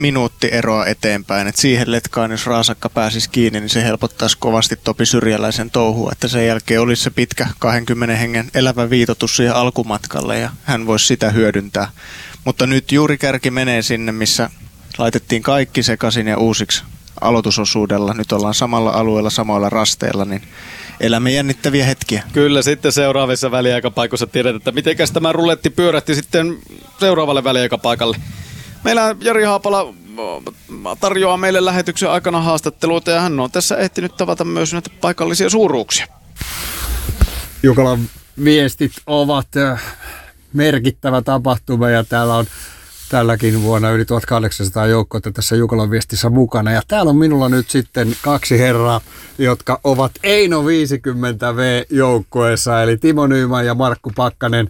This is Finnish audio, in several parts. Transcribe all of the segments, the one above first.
minuutti eroa eteenpäin. Et siihen letkaan, jos Raasakka pääsisi kiinni, niin se helpottaisi kovasti Topi Syrjäläisen touhua. Että sen jälkeen olisi se pitkä 20 hengen elävä viitotus siihen alkumatkalle ja hän voisi sitä hyödyntää. Mutta nyt juuri kärki menee sinne, missä laitettiin kaikki sekaisin ja uusiksi aloitusosuudella. Nyt ollaan samalla alueella, samoilla rasteilla, niin elämme jännittäviä hetkiä. Kyllä, sitten seuraavissa väliaikapaikoissa tiedät, että mitenkäs tämä ruletti pyörähti sitten seuraavalle väliaikapaikalle. Meillä Jari Haapala tarjoaa meille lähetyksen aikana haastatteluita ja hän on tässä ehtinyt tavata myös näitä paikallisia suuruuksia. Jukolan viestit ovat merkittävä tapahtuma ja täällä on tälläkin vuonna yli 1800 joukkoita tässä Jukolan viestissä mukana. Ja täällä on minulla nyt sitten kaksi herraa, jotka ovat Eino 50V-joukkueessa, eli Timo Nyman ja Markku Pakkanen.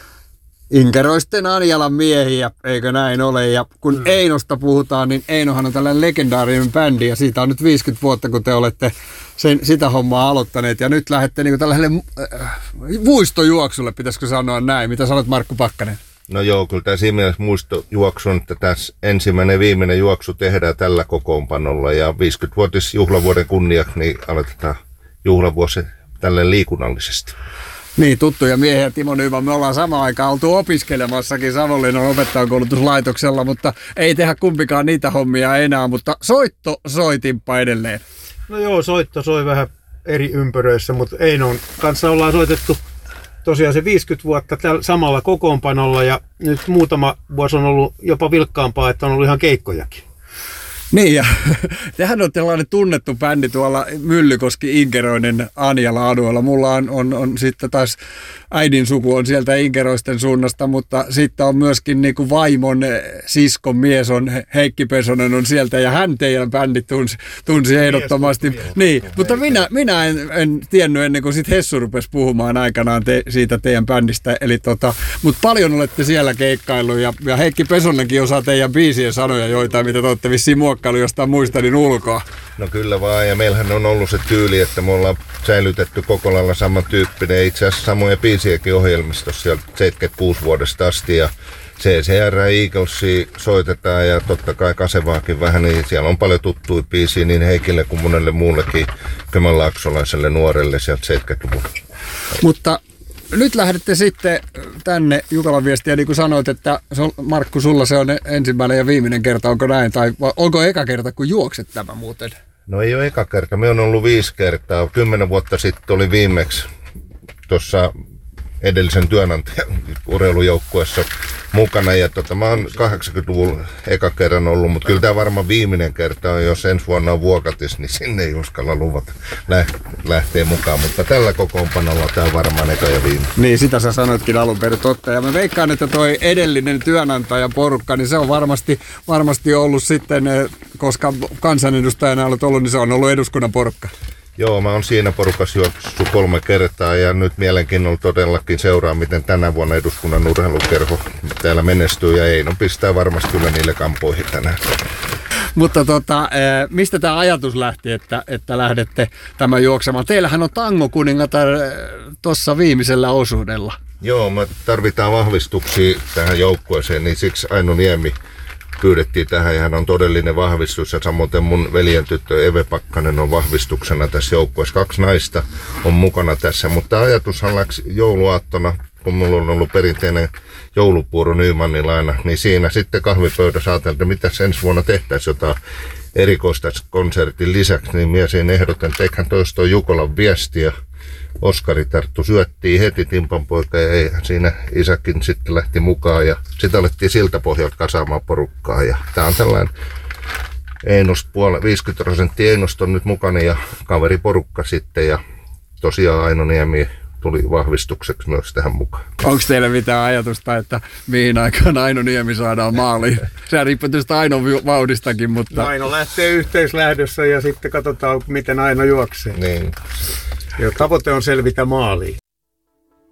Inkeroisten Anjalan miehiä, eikö näin ole? Ja kun Einosta puhutaan, niin Einohan on tällainen legendaarinen bändi ja siitä on nyt 50 vuotta, kun te olette sitä hommaa aloittaneet. Ja nyt lähdette niin tällaiselle muistojuoksulle, pitäisikö sanoa näin. Mitä sanot Markku Pakkanen? No joo, kyllä tämä siinä mielessä muistojuoksu on, että tässä ensimmäinen ja viimeinen juoksu tehdään tällä kokoonpanolla. Ja 50-vuotis juhlavuoden kunniaksi niin aloitetaan juhlavuosi tälleen liikunnallisesti. Niin, tuttuja miehiä Timo Nyman. Me ollaan samaan aikaan oltu opiskelemassakin Savonlinnan opettajankoulutuslaitoksella, mutta ei tehdä kumpikaan niitä hommia enää, mutta soittimpa edelleen. No joo, soitto soi vähän eri ympyröissä, mutta Einon kanssa ollaan soitettu tosiaan se 50 vuotta samalla kokoonpanolla ja nyt muutama vuosi on ollut jopa vilkkaampaa, että on ollut ihan keikkojakin. Niin ja tehän on tällainen tunnettu bändi tuolla Myllykoski-Inkeroinen Anjala-alueella. Mulla on sitten taas äidin suku on sieltä Inkeroisten suunnasta, mutta sitten on myöskin niin kuin vaimon siskon mies on Heikki Pesonen on sieltä ja hän teidän bändi tunsi ehdottomasti. Niin, mutta minä en tiennyt ennen kuin sitten Hessu rupesi puhumaan aikanaan siitä teidän bändistä. Eli mutta paljon olette siellä keikkaillut ja Heikki Pesonenkin osaa teidän biisien sanoja joitain, mitä te olette vissiin muokkailu jostain muistelin ulkoa. No kyllä vaan, ja meillähän on ollut se tyyli, että me ollaan säilytetty koko lailla samantyyppinen, itse asiassa samoja biisiäkin ohjelmistossa sieltä 76 vuodesta asti, ja CCR Eaglesia soitetaan, ja totta kai Kasevaakin vähän, niin siellä on paljon tuttuja biisiä niin Heikille kuin monelle muullekin kymenlaaksolaiselle nuorelle sieltä 70-luvun. Mutta nyt lähdette sitten tänne Jukolan viestiä, niin kuin sanoit, että Markku, sulla se on ensimmäinen ja viimeinen kerta, onko näin? Tai onko eka kerta, kun juokset tämä muuten? No ei ole eka kerta, me on ollut 5 kertaa. 10 vuotta sitten oli viimeksi tuossa edellisen työnantajan urheilujoukkueessa mukana. Ja mä oon 80-luvun eka kerran ollut, mutta kyllä tämä varmaan viimeinen kerta on, jos ensi vuonna on Vuokatis, niin sinne ei uskalla luvata lähteä mukaan. Mutta tällä kokoonpanolla tämä on varmaan eka ja viimeinen. Niin, sitä sä sanoitkin alun perin totta. Ja mä veikkaan, että toi edellinen työnantajan porukka, niin se on varmasti ollut sitten, koska kansanedustajana olet ollut, niin se on ollut eduskunnan porukka. Joo, mä oon siinä porukassa juossut 3 kertaa ja nyt mielenkiinnolla todellakin seuraa, miten tänä vuonna eduskunnan urheilukerho täällä menestyy ja Eino pistää varmasti kyllä niille kampoihin tänään. Mutta mistä tämä ajatus lähti, että lähdette tämän juoksemaan? Teillähän on tangokuningatar tuossa viimeisellä osuudella. Joo, me tarvitaan vahvistuksia tähän joukkueeseen, niin siksi Aino Niemi pyydettiin tähän ja hän on todellinen vahvistus ja samoin mun veljen tyttö Eve Pakkanen on vahvistuksena tässä joukkueessa. 2 naista on mukana tässä, mutta ajatushan läksi jouluaattona, kun mulla on ollut perinteinen joulupuuro Nymanilla aina, niin siinä sitten kahvipöydässä ajateltiin, että mitäs ensi vuonna tehtäisiin jotain erikoista konsertin lisäksi, niin minä siinä ehdotan, että eiköhän toista Jukolan viestiä. Oskari tarttu syöttiin heti timpanpoika ja siinä isäkin sitten lähti mukaan ja sitten alettiin siltä pohjalta kasaamaan porukkaa ja tää on tällainen 50% Einosta on nyt mukana ja kaveriporukka sitten ja tosiaan Aino Niemi tuli vahvistukseksi myös tähän mukaan. Onko teillä mitään ajatusta, että mihin aikaan Aino Niemi saadaan maaliin? Sehän riippuu tietysti Ainon vauhdistakin, mutta Aino lähtee yhteislähdössä ja sitten katsotaan, miten Aino juoksee. Niin. Ja tavoite on selvitä maaliin.